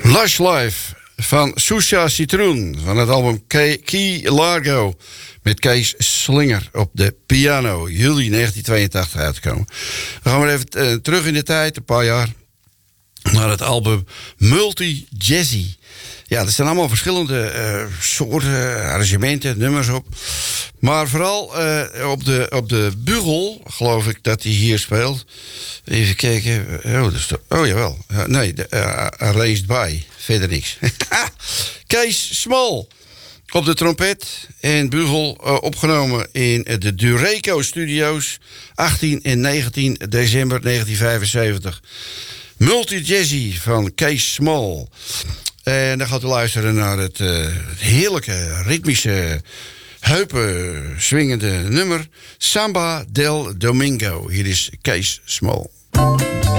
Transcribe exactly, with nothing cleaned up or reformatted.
Lush Life van Susha Citroen van het album Key, Key Largo met Kees Slinger op de piano, juli negentien tweeëntachtig uitgekomen. Dan gaan we even uh, terug in de tijd, een paar jaar, naar het album Multi Jazzy. Ja, er staan allemaal verschillende uh, soorten, arrangementen, nummers op. Maar vooral uh, op, de, op de bugel, geloof ik dat hij hier speelt. Even kijken. Oh, dat is de, oh jawel. Uh, nee, de, uh, arranged by. Verder niks. Kees Small op de trompet en bugel, uh, opgenomen in de Dureco Studios. achttien en negentien december negentien vijfenzeventig. Multi Jazzy van Kees Small. En dan gaat u luisteren naar het, uh, het heerlijke, ritmische, heupen swingende nummer Samba del Domingo. Hier is Kees Small.